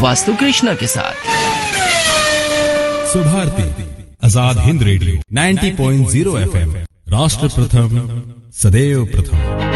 वास्तु कृष्णा के साथ। Subharti Azad Hind radio 90.0 FM, राष्ट्र प्रथम सदैव प्रथम।